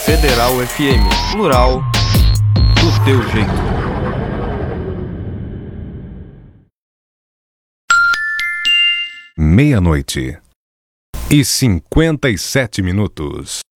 Federal FM, plural, do teu jeito. Meia-noite e 57 minutos.